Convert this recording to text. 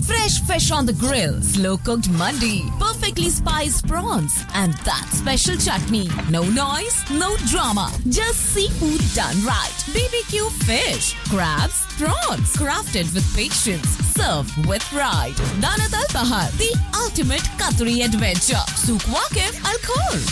Fresh fish on the grill, slow-cooked mandi, perfectly spiced prawns, and that special chutney. No noise, no drama, just seafood done right. BBQ fish, crabs, prawns, crafted with patience, served with pride. Danat Al Bahar, the ultimate Qatari adventure. Souk Waqif Al Khor.